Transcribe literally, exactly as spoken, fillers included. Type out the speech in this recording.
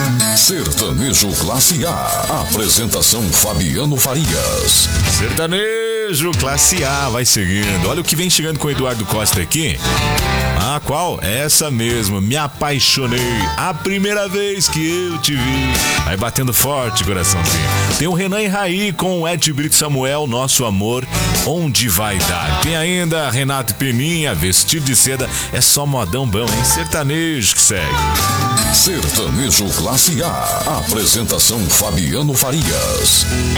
Sertanejo Classe A. Apresentação Fabiano Farias. Sertanejo Classe A, vai seguindo. Olha o que vem chegando com o Eduardo Costa aqui. Ah, qual? Essa mesmo, Me Apaixonei, a primeira vez que eu te vi. Vai batendo forte, coraçãozinho. Tem o Renan e Raí com o Ed Brito Samuel, Nosso Amor, Onde Vai Dar. Tem ainda Renato e Peninha, Vestido de Seda, é só modão bom, hein? Sertanejo que segue. Sertanejo Classe A. Apresentação Fabiano Farias.